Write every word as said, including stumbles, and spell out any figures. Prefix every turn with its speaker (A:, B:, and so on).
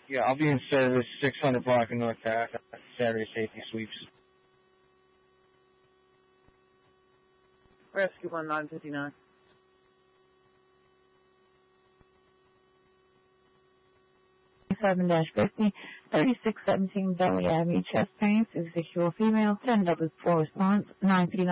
A: Yeah, I'll be in service, six hundred block of North Taft, Saturday safety sweeps.
B: Rescue one nine fifty-nine.
C: seven fifty, thirty-six seventeen Belly Avenue, chest pain, six sexual female, ten double four response, nine fifty-nine.